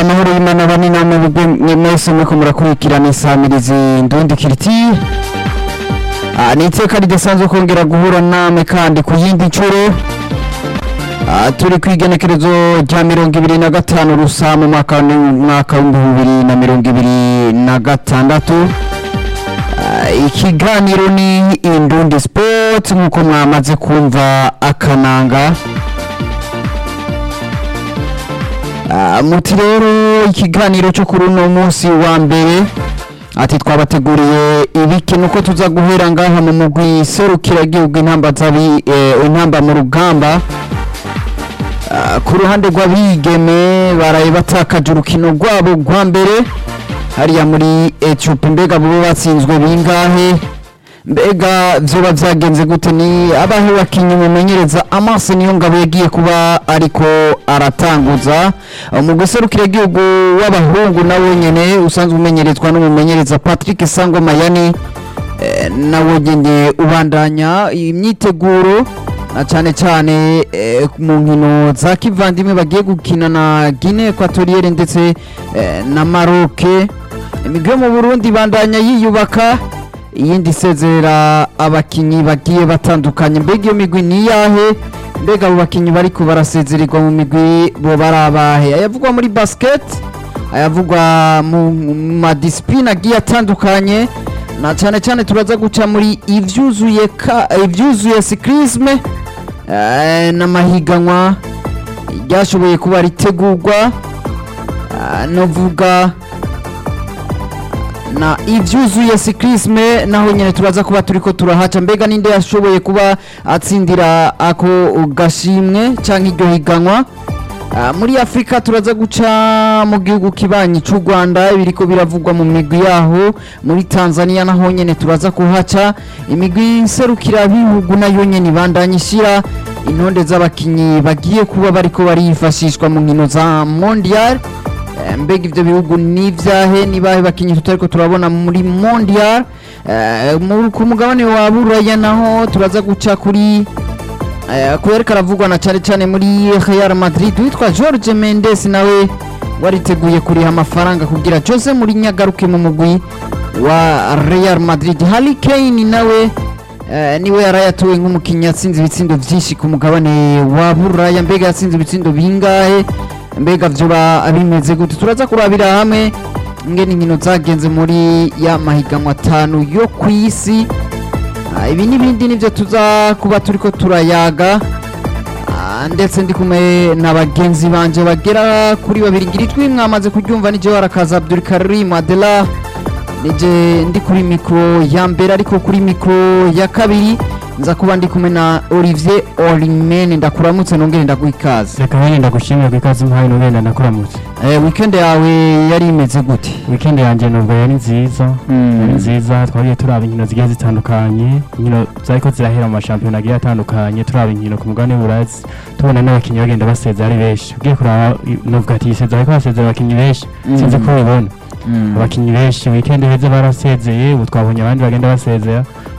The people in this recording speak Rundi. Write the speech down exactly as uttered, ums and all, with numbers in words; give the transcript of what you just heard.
amahoro y'Imana bani namwe bwe mwese mweko murakurikirana isamirizi Ndundi Culture. Ah, ni iteka ridasanzwe kongera guhura namwe kandi ku yindi ncuro. Ah, turi kwigenekerezo rya mirongo ibiri na gatanu Rusama mwaka mwaka wa bibiri na mirongo ibiri na gatandatu. Uh, ikiganiro ni Indundi Sport nkuko mwamaze kumva akananga. Uh, muti rero ikiganiro cyo kuri uno munsi wa mbere ati twabateguriye ibiki nuko tuza guhera ngaha mu mugwi serukira gihugu intamba zabi eh, intamba mu rugamba. Uh, ku ruhande rw'abigeme baraye batakaje urukino rwabo rwa mbere hariya muri Ethiopia. Mbega bo batsinzwe bingahe? Mbega vyoba vyagenze gute? Ni abahe bakinyi mumenyereza amaso niyo ngabo yagiye kuba ariko aratanguza mu guserukira igihugu w'abahungu nawe nyene usanzwe umenyerezwa n'umumenyereza Patrick Sango Mayani. E, nawe nyene ubandanya imyiteguro na cyane cyane e, mu nkino za kivandimwe bagiye gukina na Guinea Equatoriale ndetse e, na Maroc. Imigwe mu Burundi bandanya yiyubaka iyindi sezera abakinyi bagiye batandukanye. Mbega iyo migwi ni yahe? Mbega abo bakinyi bariko barasezererwa mu migwi bo barabahe? Ayavugwa muri basket, ayavugwa mu madiscipline agiye atandukanye, na cyane cyane turaza guca muri ivyuzuye ka ivyuzuye cyclisme eh, na mahiganwa ryashoboye kuba ritegurwa uh, novuga na ivyuzuye cyclisme naho nyene turaza kuba turiko turahaca. Mbega ninde yashoboye kuba atsindira ako gashimwe canke iryo higanwa? Uh, muri Afrika turaza guca mu gihugu kibanyi c'u Rwanda biriko biravugwa mu migwi yaho. Muri Tanzania naho nyene turaza kuhaca imigwi serukira bihugu nayo nyene bandanyishira intonde z'abakinyi bagiye kuba bariko barifashishwa mu nkino za mondial. Mbega ivyo bihugu ni vyahe? Ni bahe bakinyi tutariko turabona muri mondial? Uh, ku mugabane wa Buraya naho turaza guca kuri uh, kwereka ravugwa na cyane cyane muri Real Madrid witwa Jorge Mendes nawe wariteguye kuriha amafaranga kugira Jose Mourinho agaruke mu mugwi wa Real Madrid. Harry Kane nawe uh, niwe yarayatuwe nk'umukinyi yatsinze ibitsindo vyinshi ku mugabane wa Buraya. Mbega yatsinze ibitsindo bingahe? Mbega vyoba abimeze gute? Turaza kurabira hamwe ngene inkino zagenze muri ya mahiganwa atanu yo kwisi. Ibi nibindi nivyo tuza kuba turiko turayaga, ndetse ndi kumwe n'abagenzi banje bagera kuri babiri. Ngiri twimwamaze kuryumva nije warakaza Abdul Karim Adela, nije ndi kuri mikro ya mbere, ariko kuri mikro ya kabiri nza kuba ndi kumwe na Olivier Olimene. Ndakuramutse nongere ndaguikaza. Reka wene ndagushimira kwikaza mpaye nongere ndakuramutse. Eh, weekend yawe yari imeze gute? Weekend yanje numva yari nziza, Mm. yari nziza. Twagiye turaba inkino zigiye zitandukanye, inkino zariko zirahera mu mashampiyona agiye atandukanye. Turaba inkino ku mugabane w'Uburayi, tubona n'abakinyi bagenda basezera ari benshi. Ugiye kuraba novuga ati isezera ariko basezera abakinyi benshi, Mm. sinzi ko ubibona. Mm. Abakinyi benshi weekend heze barasezeye, ubu twabonye abandi bagenda basezera.